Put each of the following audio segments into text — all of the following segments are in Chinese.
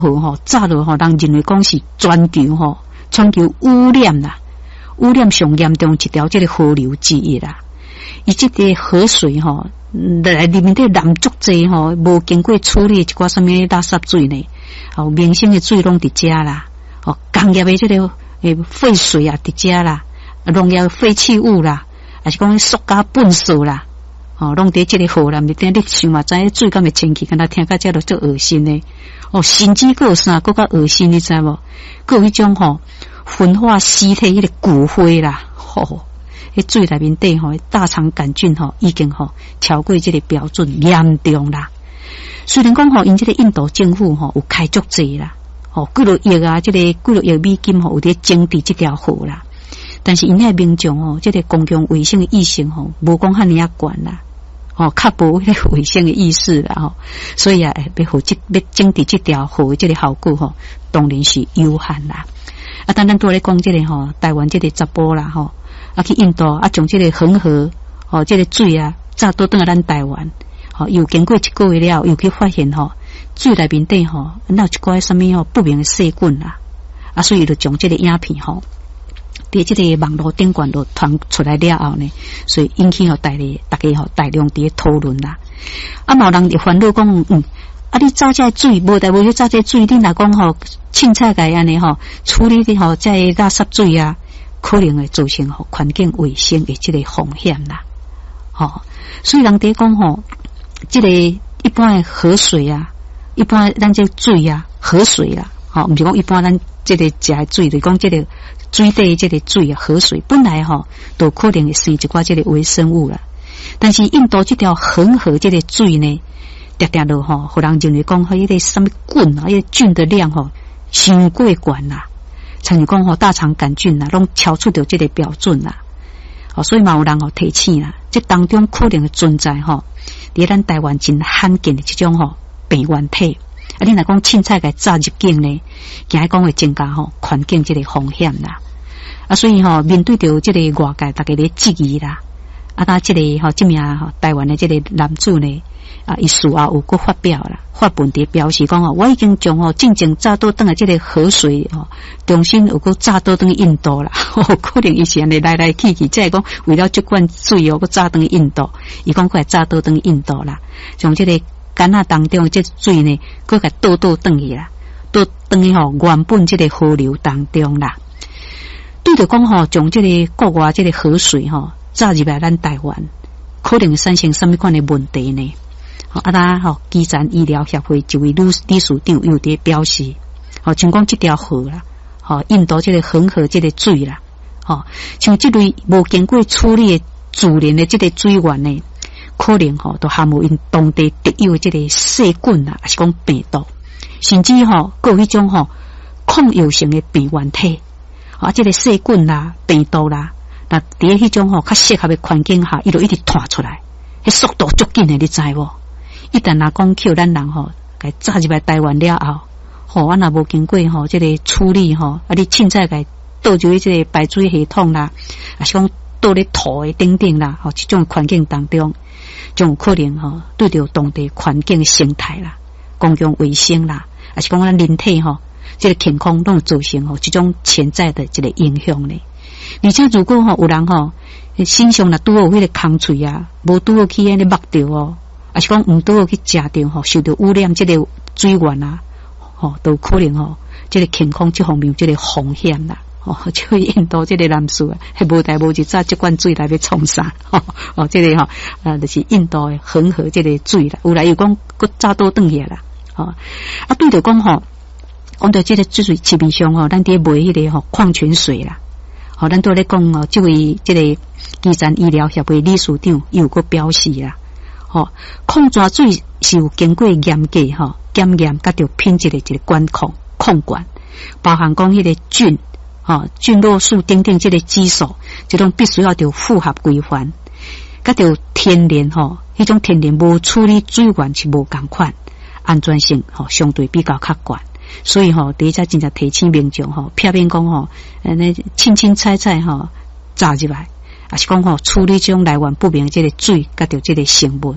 吼早落吼，人认为讲是全球污染啦，污染上严重一条这个河流之一啦。伊这个河水吼，里面的含足济吼，无经过处理一寡什么垃圾水呢？哦，民生的水拢伫遮啦，哦，工业的这个废水啊伫遮啦，农业废弃物啦，还是讲塑胶粪扫啦，哦，拢伫这个河内面。你想嘛，知水敢会清气？敢若听到这都足恶心的。哦，甚至佫有啥佫较恶心，你知无？佫有迄种吼焚化尸体迄个骨灰啦，吼。迄水内面底吼，大肠杆菌吼已经吼超过这个标准，严重啦。虽然讲吼，因这个印度政府吼有开足济啦，吼几落亿啊，这个几落亿美金吼有伫整治这条河啦，但是因遐民众吼，这个公共卫生的意识吼，无讲遐尔啊悬啦，吼较无迄个卫生的意识啦吼，所以啊，要整治这条河的这个效果吼，当然是有限啦。啊，当然多咧讲这个吼，台湾这个查甫啦吼。啊，去印度啊，将这个恒河哦，这个水啊，早倒转来咱台湾，哦，又经过一个月了，又去发现吼，水内面底吼，那有一寡什么不明的细菌啦，啊，所以就将这个影片吼，伫这个网络顶端就传出来了后呢，所以引起大家吼大量伫讨论啦。啊，某人就烦恼讲，啊，你早这水无代无去早这水，你若讲吼，凊彩个安尼吼，处理的吼，这垃圾水啊。可能会造成吼环境卫生的这个风险啦，吼，所以人哋讲吼，这个一般的河水啊，一般咱这水啊，河水啦，吼，唔是讲一般咱这个食的水，就讲这个水底这个水啊，河水本来吼都可能会生一寡这个微生物啦，但是印度这条恒河这个水呢，定落吼，互人认为讲迄个什么菌啊，迄个菌的量吼，伤过悬啦。像是讲吼大肠杆菌啦，拢超出到这个标准啦，哦，所以嘛有人吼提醒啦，这当中可能会存在吼，伫咱台湾真罕见的这种吼病原体，啊，你若讲凊彩个早入境呢，惊讲会增加吼环境这个风险啦，啊，所以吼面对着这个外界大家咧质疑啦，啊，他这个吼这名吼台湾的这个男子呢。啊，伊事后有个发表啦，发文伫表示讲吼，我已经将吼进前早倒转来这个河水吼，重新有个早倒转印度啦，可能以前咧来来去去，即系讲为了这罐水哦，个早倒印度，伊讲快早倒转印度啦，从这个干那当中这水呢，佮个倒转去啦，倒转去吼原本这个河流当中啦，对着讲吼，从这个国外这个河水吼，早入来咱台湾，可能产生什么款的问题呢？啊，咱吼基层医疗协会一位理事长又伫表示，哦，像讲这条河啦，哦，印度这个恒河这个水啦，哦，像这类无经过处理的自然的这个水源呢，可能吼都含有因当地特有的这个细菌啦，还是讲病毒，甚至吼各迄种吼抗药性的病原体，啊，这个细菌啦、病毒啦，那伫迄种吼较适合的环境下，伊就一直传出来，迄速度足紧的，你知无？一旦若讲叫咱人吼，该炸入来台湾了后，吼，我若无经过吼这个处理吼，啊，你凊彩该倒入这个排水系统啦，啊是讲倒咧土的顶顶啦，吼，这种环境当中，就有可能吼对着当地环境的生态啦、公共卫生啦，啊是讲咱人体吼，这个健康拢造成吼这种潜在的这个影响呢。而且如果吼有人吼身上若拄好迄个空喙啊，无拄好去安尼目着哦。啊是讲毋拄好去食着吼，受到污染这个水源啊，吼都可能吼，这个健康这方面这个风险啦，吼，就印度这个男士啊，还无代无志早这罐水来要创啥，哦，这个吼，就是印度的恒河这个水啦，有来又讲佫早倒转去啦，啊，对着讲吼，讲到这个水市面上吼，咱伫卖迄个吼矿泉水啦，吼，咱都咧讲哦，这位这个基层医疗协会理事长又有个表示啦。吼，矿泉水是有经过严格吼检验，甲着品质的一个管控管，包含讲迄个菌，菌落数等等这个指数，这种必须要着符合规范，甲着天然吼，迄种天然无处理水源是无共款，安全性吼相对比较较悬，所以吼第一只真正提醒民众吼，避免讲吼，凊彩吼炸入来。啊是讲吼处理这种来源不明这个水，甲着这个生物，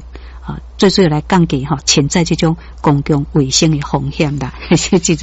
最来降低潜在这种公共卫生的风险啦。